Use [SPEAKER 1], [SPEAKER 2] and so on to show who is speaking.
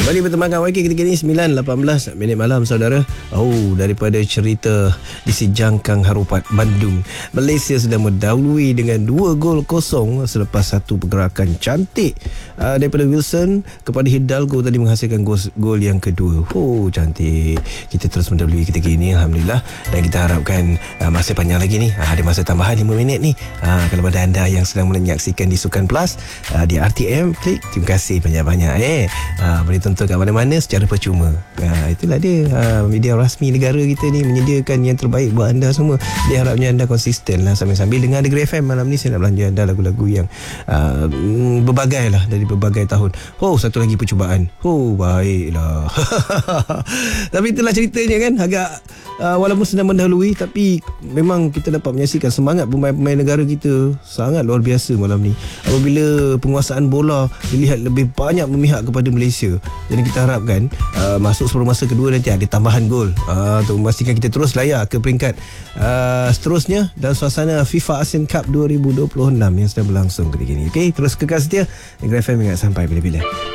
[SPEAKER 1] Kembali bertemankan YK ketika ini 9.18 minit malam saudara. Daripada cerita di Sejangkang Harupat Bandung, Malaysia sedang mendahului dengan 2-0 selepas satu pergerakan cantik daripada Wilson kepada Hidalgo tadi menghasilkan gol yang kedua. Cantik. Kita terus mendahului ketika ini, alhamdulillah, dan kita harapkan masih panjang lagi ni, ada masa tambahan 5 minit ni. Kalau ada anda yang sedang menyaksikan di Sukan Plus di RTM, klik terima kasih banyak-banyak. Boleh tonton kat mana-mana secara percuma. Itulah dia, media rasmi negara kita ni menyediakan yang terbaik buat anda semua. Dia harapnya anda konsisten lah sambil-sambil dengar Negeri FM. Malam ni saya nak belanja anda lagu-lagu yang berbagai lah, dari berbagai tahun. Satu lagi percubaan. Baiklah. Tapi itulah ceritanya kan, agak walaupun sedang mendahului, tapi memang kita dapat menyaksikan semangat pemain-pemain negara kita sangat luar biasa malam ni. Apabila penguasaan bola dilihat lebih banyak memihak kepada Malaysia. Jadi kita harapkan masuk separuh masa kedua nanti ada tambahan gol untuk memastikan kita terus layak ke peringkat seterusnya dalam suasana FIFA Asian Cup 2026 yang sedang berlangsung ketika ini. Okey, terus kekal setia Negeri FM ingat sampai bila-bila.